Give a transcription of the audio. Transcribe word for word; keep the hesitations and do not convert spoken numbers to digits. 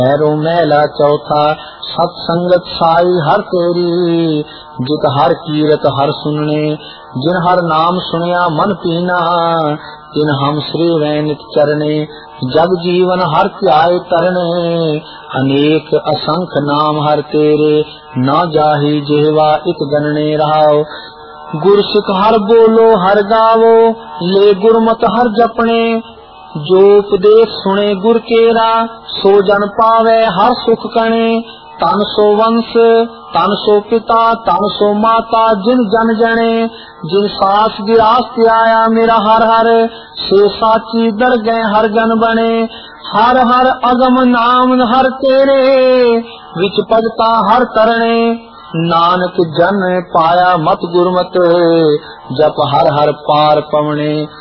Harrow महला चौथा सत संगत साई हर तेरी, जित हर कीरत हर सुनने, जिन हर नाम सुनिया मन पीना, तिन हम श्री वैनित चरणे, जग जीवन हर त्याय तरने, अनेक असंख्य नाम हर तेरे, न जाही जेवा इत गणने रहाओ। गुर सिख हर बोलो हर गावो, ले गुरमत हर जपने, जो उपदेश सुने गुर केरा, सो जन पावे हर सुख कणे। तन सो वंश तन सो पिता तन सो माता, जिन जन जने, जिन सास गिरास आया मेरा हर हर, से साची दर गए हर जन बने। हर हर अगम नाम हर तेरे, विच भगता हर तरणे, नानक जन पाया मत गुरमत, जप हर हर पार पवने।